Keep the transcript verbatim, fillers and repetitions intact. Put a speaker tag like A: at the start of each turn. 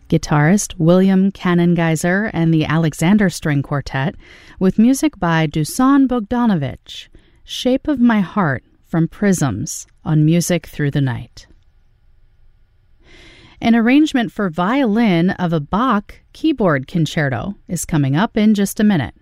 A: guitarist William Kanengeiser and the Alexander String Quartet, with music by Dusan Bogdanovich, Shape of My Heart from Prisms on Music Through the Night. An arrangement for violin of a Bach keyboard concerto is coming up in just a minute.